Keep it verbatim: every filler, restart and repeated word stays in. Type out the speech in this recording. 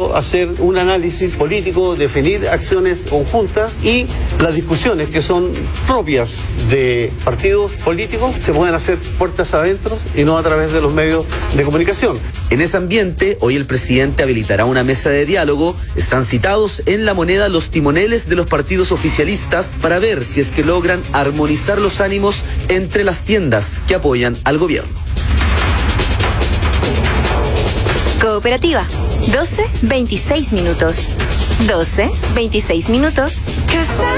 hacer un análisis político, definir acciones conjuntas y las discusiones que son propias de partidos políticos se pueden hacer puertas adentro y no a través de los medios de comunicación. En ese ambiente, hoy el presidente habilitará una mesa de diálogo. Están citados en La Moneda los timoneles de los partidos oficialistas para ver si es que logran armonizar los ánimos entre las tiendas que apoyan al gobierno. Cooperativa, doce veintiséis minutos. doce veintiséis minutos.